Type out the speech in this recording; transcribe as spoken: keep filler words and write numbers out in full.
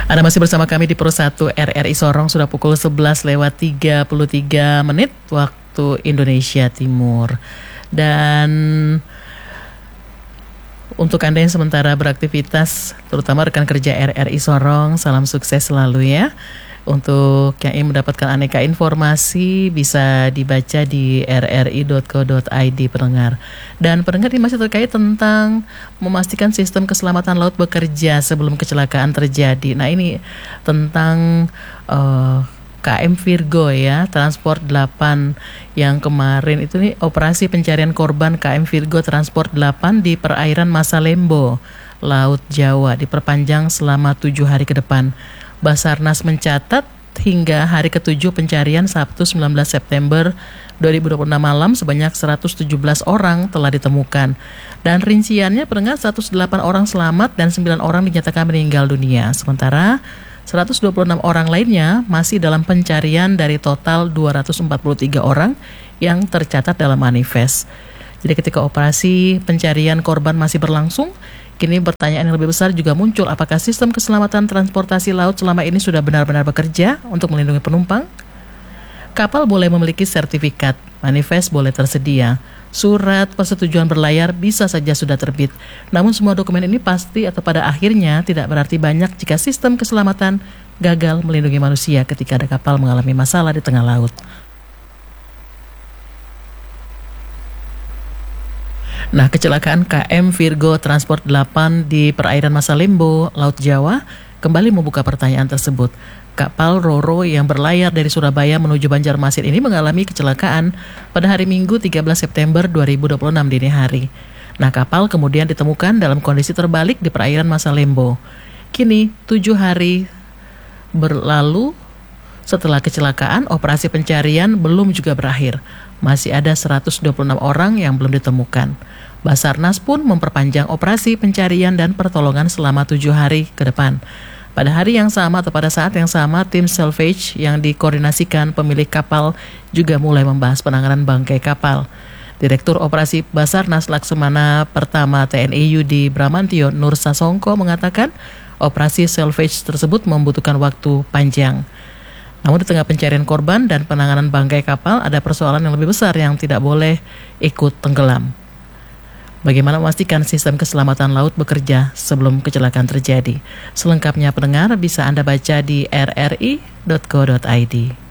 Anda masih bersama kami di Pro satu R R I Sorong, sudah pukul sebelas lewat tiga puluh tiga menit waktu Indonesia Timur. Dan untuk Anda yang sementara beraktivitas, terutama rekan kerja R R I Sorong, salam sukses selalu ya. Untuk yang ingin mendapatkan aneka informasi bisa dibaca di r r i dot co dot i d pendengar. Dan pendengar ini masih terkait tentang memastikan sistem keselamatan laut bekerja sebelum kecelakaan terjadi. Nah ini tentang uh, K M Virgo ya, Transport delapan yang kemarin itu nih operasi pencarian korban K M Virgo Transport delapan di perairan Masalembo, Laut Jawa diperpanjang selama tujuh hari ke depan. Basarnas mencatat hingga hari ketujuh pencarian Sabtu sembilan belas September dua ribu dua puluh enam malam sebanyak seratus tujuh belas orang telah ditemukan. Dan rinciannya pendengar seratus delapan orang selamat dan sembilan orang dinyatakan meninggal dunia. Sementara seratus dua puluh enam orang lainnya masih dalam pencarian dari total dua ratus empat puluh tiga orang yang tercatat dalam manifest. Jadi ketika operasi pencarian korban masih berlangsung, kini pertanyaan yang lebih besar juga muncul, apakah sistem keselamatan transportasi laut selama ini sudah benar-benar bekerja untuk melindungi penumpang? Kapal boleh memiliki sertifikat, manifest boleh tersedia, surat persetujuan berlayar bisa saja sudah terbit. Namun semua dokumen ini pasti atau pada akhirnya tidak berarti banyak jika sistem keselamatan gagal melindungi manusia ketika ada kapal mengalami masalah di tengah laut. Nah, kecelakaan K M Virgo Transport delapan di perairan Masalembo, Laut Jawa, kembali membuka pertanyaan tersebut. Kapal Roro yang berlayar dari Surabaya menuju Banjarmasin ini mengalami kecelakaan pada hari Minggu tiga belas September dua ribu dua puluh enam dini hari. Nah, kapal kemudian ditemukan dalam kondisi terbalik di perairan Masalembo. Kini, tujuh hari berlalu setelah kecelakaan, operasi pencarian belum juga berakhir. Masih ada seratus dua puluh enam orang yang belum ditemukan. Basarnas pun memperpanjang operasi pencarian dan pertolongan selama tujuh hari ke depan. Pada hari yang sama atau pada saat yang sama, tim salvage yang dikoordinasikan pemilik kapal juga mulai membahas penanganan bangkai kapal. Direktur Operasi Basarnas Laksamana Pertama T N I Yudi Bramantio Nur Sasongko mengatakan operasi salvage tersebut membutuhkan waktu panjang. Namun di tengah pencarian korban dan penanganan bangkai kapal, ada persoalan yang lebih besar yang tidak boleh ikut tenggelam. Bagaimana memastikan sistem keselamatan laut bekerja sebelum kecelakaan terjadi? Selengkapnya pendengar bisa Anda baca di r r i dot co dot i d.